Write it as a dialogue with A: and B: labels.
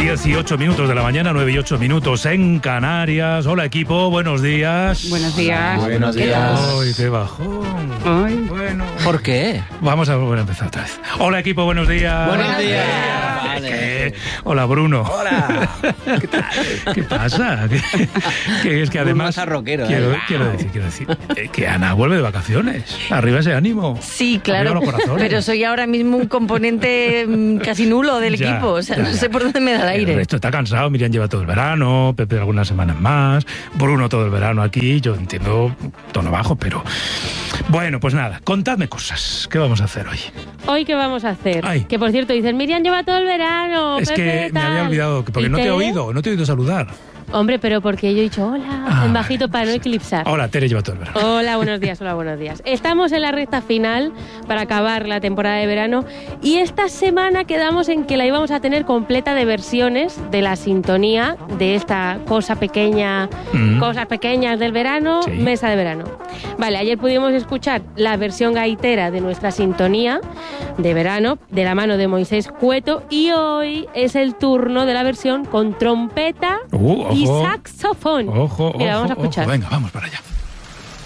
A: 18 minutos de la mañana, 9 y 8 minutos en Canarias. Hola equipo, buenos días.
B: Buenos días.
C: Buenos días.
A: Ay, qué bajón.
B: Ay.
A: Bueno.
C: ¿Por qué?
A: Vamos a volver a empezar otra vez. Hola equipo, buenos días.
C: Buenos días.
A: ¿Qué? Hola Bruno.
C: Hola.
A: ¿Qué tal? ¿Qué pasa? Que es que además
C: Bruno rockero,
A: quiero decir que Ana vuelve de vacaciones. Arriba ese ánimo.
B: Sí, claro,
A: Arriba los corazones.
B: pero soy ahora mismo un componente casi nulo del equipo, o sea, no sé por dónde me da el aire.
A: El resto está cansado, Miriam lleva todo el verano, Pepe algunas semanas más, Bruno todo el verano aquí, yo entiendo tono bajo, pero... Bueno, pues nada, contadme cosas. ¿Qué vamos a hacer hoy?
D: ¿Hoy qué vamos a hacer?
A: Ay.
D: Que por cierto, dicen, Miriam lleva todo el verano.
A: Es
D: Pepe,
A: que me
D: tal.
A: había olvidado, porque
D: ¿Y
A: no te he
D: Tere?
A: oído saludar.
D: Hombre, pero porque yo he dicho hola,
A: Ah,
D: en bajito para no eclipsar.
A: Ahora, Tere lleva todo el verano.
D: Hola, buenos días, hola, buenos días. Estamos en la recta final para acabar la temporada de verano y esta semana quedamos en que la íbamos a tener completa de versiones de la sintonía de esta cosa pequeña, cosas pequeñas del verano,
A: Sí.
D: mesa de verano. Vale, ayer pudimos escuchar la versión gaitera de nuestra sintonía de verano de la mano de Moisés Cueto y hoy es el turno de la versión con trompeta y
A: Ojo.
D: saxofón.
A: Ojo,
D: Mira,
A: ojo,
D: vamos a escuchar.
A: ojo. Venga, vamos para allá.